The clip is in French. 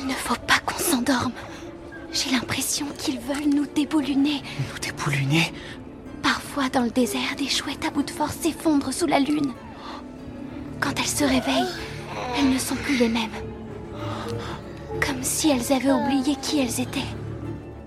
Il ne faut pas qu'on s'endorme. J'ai l'impression qu'ils veulent nous déboulonner. Nous déboulonner? Parfois, dans le désert, des chouettes à bout de force s'effondrent sous la lune. Quand elles se réveillent, elles ne sont plus les mêmes. Comme si elles avaient oublié qui elles étaient.